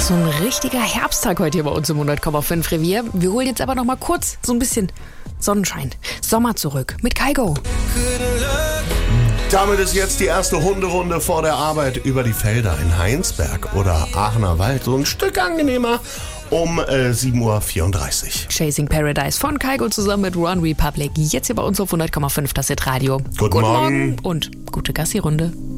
So ein richtiger Herbsttag heute hier bei uns im 100,5 Revier. Wir holen jetzt aber noch mal kurz so ein bisschen Sonnenschein, Sommer zurück mit Kygo. Damit ist jetzt die erste Hunderunde vor der Arbeit über die Felder in Heinsberg oder Aachener Wald so ein Stück angenehmer um 7.34 Uhr. Chasing Paradise von Kygo zusammen mit One Republic. Jetzt hier bei uns auf 100,5 das Hit Radio. Guten Morgen und gute Gassi-Runde.